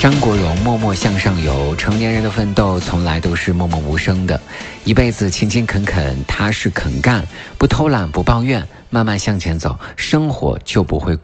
张国荣默默向上游，成年人的奋斗从来都是默默无声的，一辈子勤勤恳恳，踏实肯干，不偷懒不抱怨，慢慢向前走，生活就不会